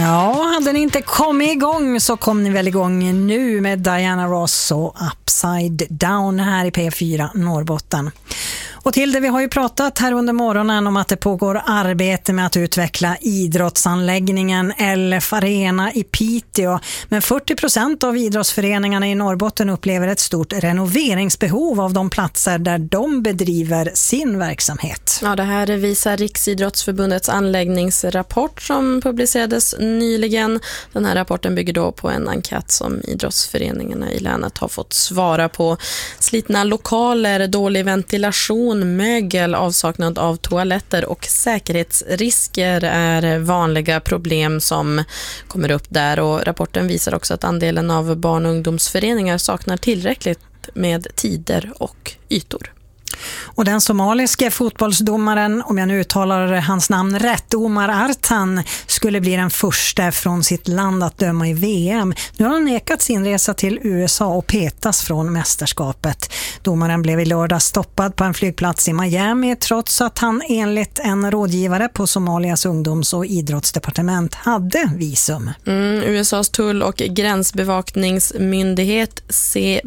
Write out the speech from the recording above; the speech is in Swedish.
Ja, hade ni inte kommit igång så kom ni väl igång nu med Diana Ross och Upside Down här i P4 Norrbotten. Och till det, vi har ju pratat här under morgonen om att det pågår arbete med att utveckla idrottsanläggningen LF Arena i Piteå. Men 40% av idrottsföreningarna i Norrbotten upplever ett stort renoveringsbehov av de platser där de bedriver sin verksamhet. Ja, det här visar Riksidrottsförbundets anläggningsrapport som publicerades nyligen. Den här rapporten bygger då på en enkät som idrottsföreningarna i länet har fått svara på. Slitna lokaler, dålig ventilation, mögel, avsaknad av toaletter och säkerhetsrisker är vanliga problem som kommer upp där, och rapporten visar också att andelen av barn- och ungdomsföreningar saknar tillräckligt med tider och ytor. Och den somaliske fotbollsdomaren, om jag nu uttalar hans namn rätt, Omar Artan, skulle bli den första från sitt land att döma i VM. Nu har han nekat sin resa till USA och petas från mästerskapet. Domaren blev i lördag stoppad på en flygplats i Miami trots att han enligt en rådgivare på Somalias ungdoms- och idrottsdepartement hade visum. USAs tull- och gränsbevakningsmyndighet